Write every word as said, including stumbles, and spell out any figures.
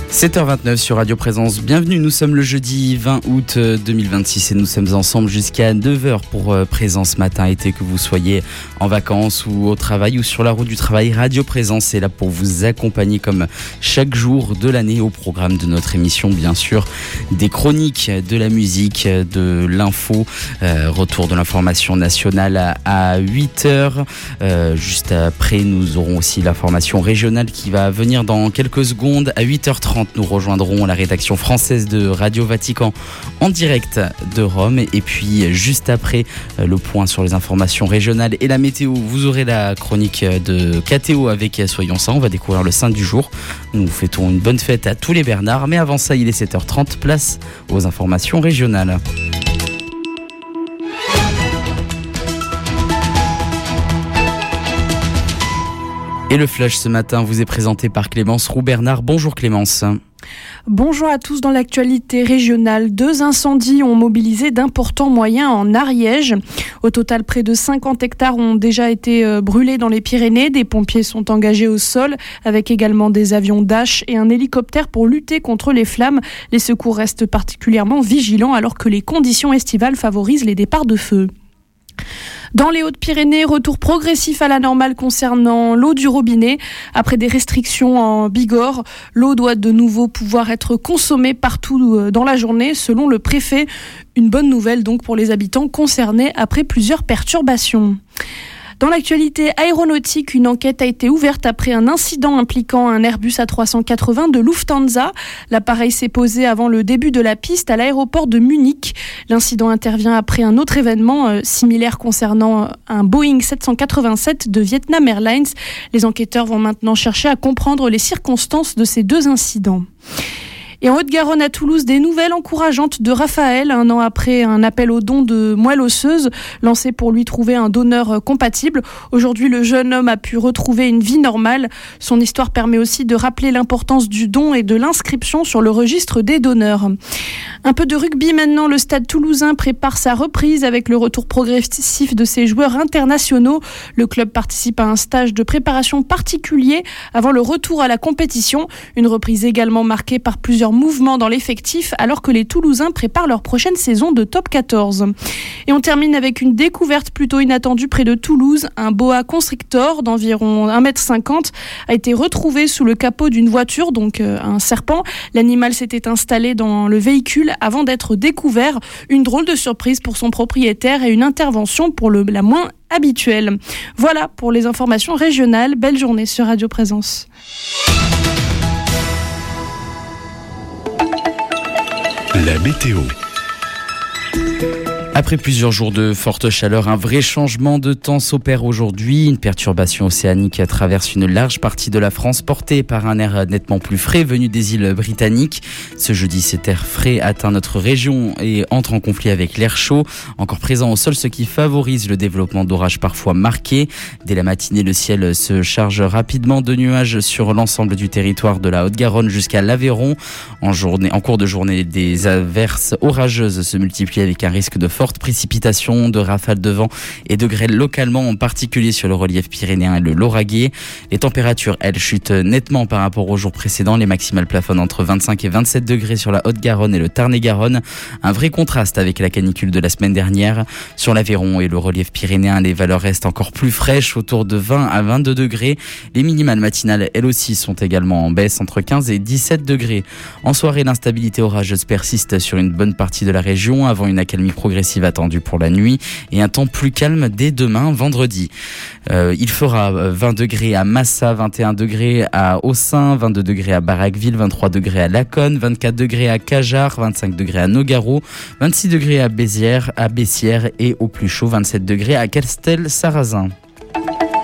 sept heures vingt-neuf sur Radio Présence. Bienvenue, nous sommes le jeudi vingt août deux mille vingt-six et nous sommes ensemble jusqu'à neuf heures pour Présence matin été, que vous soyez en vacances ou au travail ou sur la route du travail. Radio Présence est là pour vous accompagner comme chaque jour de l'année au programme de notre émission, bien sûr, des chroniques, de la musique, de l'info, euh, retour de l'information nationale à huit heures. Euh, juste après, nous aurons aussi l'information régionale qui va venir dans quelques secondes. À huit heures trente, nous rejoindrons la rédaction française de Radio Vatican en direct de Rome. Et puis, juste après, le point sur les informations régionales et la météo. Vous aurez la chronique de K T O avec Soyons Saints. On va découvrir le saint du jour. Nous fêtons une bonne fête à tous les Bernards. Mais avant ça, il est sept heures trente. Place aux informations régionales. Et le flash ce matin vous est présenté par Clémence Roux-Bernard. Bonjour Clémence. Bonjour à tous. Dans l'actualité régionale, deux incendies ont mobilisé d'importants moyens en Ariège. Au total, près de cinquante hectares ont déjà été brûlés dans les Pyrénées. Des pompiers sont engagés au sol, avec également des avions Dash et un hélicoptère pour lutter contre les flammes. Les secours restent particulièrement vigilants alors que les conditions estivales favorisent les départs de feu. Dans les Hautes-Pyrénées, retour progressif à la normale concernant l'eau du robinet. Après des restrictions en Bigorre, l'eau doit de nouveau pouvoir être consommée partout dans la journée, selon le préfet. Une bonne nouvelle donc pour les habitants concernés après plusieurs perturbations. Dans l'actualité aéronautique, une enquête a été ouverte après un incident impliquant un Airbus A trois cent quatre-vingts de Lufthansa. L'appareil s'est posé avant le début de la piste à l'aéroport de Munich. L'incident intervient après un autre événement euh, similaire concernant un Boeing sept cent quatre-vingt-sept de Vietnam Airlines. Les enquêteurs vont maintenant chercher à comprendre les circonstances de ces deux incidents. Et en Haute-Garonne, à Toulouse, des nouvelles encourageantes de Raphaël, un an après un appel au don de moelle osseuse lancé pour lui trouver un donneur compatible. Aujourd'hui, le jeune homme a pu retrouver une vie normale. Son histoire permet aussi de rappeler l'importance du don et de l'inscription sur le registre des donneurs. Un peu de rugby maintenant. Le Stade toulousain prépare sa reprise avec le retour progressif de ses joueurs internationaux. Le club participe à un stage de préparation particulier avant le retour à la compétition. Une reprise également marquée par plusieurs mouvements dans l'effectif alors que les Toulousains préparent leur prochaine saison de top quatorze. Et on termine avec une découverte plutôt inattendue près de Toulouse. Un boa constrictor d'environ un mètre cinquante a été retrouvé sous le capot d'une voiture, donc euh, un serpent. L'animal s'était installé dans le véhicule avant d'être découvert. Une drôle de surprise pour son propriétaire et une intervention pour le, la moins habituelle. Voilà pour les informations régionales. Belle journée sur Radio Présence. La météo. Après plusieurs jours de forte chaleur, un vrai changement de temps s'opère aujourd'hui. Une perturbation océanique traverse une large partie de la France, portée par un air nettement plus frais venu des îles britanniques. Ce jeudi, cet air frais atteint notre région et entre en conflit avec l'air chaud, encore présent au sol, ce qui favorise le développement d'orages parfois marqués. Dès la matinée, le ciel se charge rapidement de nuages sur l'ensemble du territoire de la Haute-Garonne jusqu'à l'Aveyron. En journée, en cours de journée, des averses orageuses se multiplient avec un risque de fortes précipitations, de rafales de vent et de grêle localement, en particulier sur le relief pyrénéen et le Lauragais. Les températures, elles, chutent nettement par rapport aux jours précédents. Les maximales plafonnent entre vingt-cinq et vingt-sept degrés sur la Haute-Garonne et le Tarn-et-Garonne. Un vrai contraste avec la canicule de la semaine dernière. Sur l'Aveyron et le relief pyrénéen, les valeurs restent encore plus fraîches, autour de vingt à vingt-deux degrés. Les minimales matinales, elles aussi, sont également en baisse, entre quinze et dix-sept degrés. En soirée, l'instabilité orageuse persiste sur une bonne partie de la région, avant une accalmie progressive attendue pour la nuit et un temps plus calme dès demain, vendredi. Euh, il fera vingt degrés à Massa, vingt et un degrés à Aussin, vingt-deux degrés à Barraqueville, vingt-trois degrés à Laconne, vingt-quatre degrés à Cajar, vingt-cinq degrés à Nogaro, vingt-six degrés à Bézières, à Bessières et au plus chaud, vingt-sept degrés à Castel-Sarrazin.